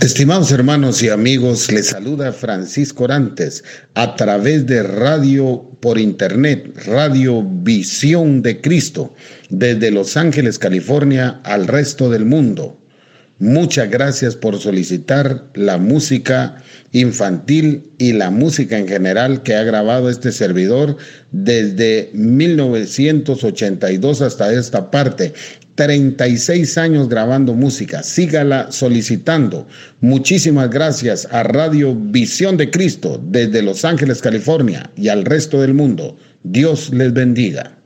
Estimados hermanos y amigos, les saluda Francisco Orantes a través de radio por internet, Radio Visión de Cristo, desde Los Ángeles, California, al resto del mundo. Muchas gracias por solicitar la música infantil y la música en general que ha grabado este servidor desde 1982 hasta esta parte. 36 años grabando música. Sígala solicitando. Muchísimas gracias a Radio Visión de Cristo desde Los Ángeles, California y al resto del mundo. Dios les bendiga.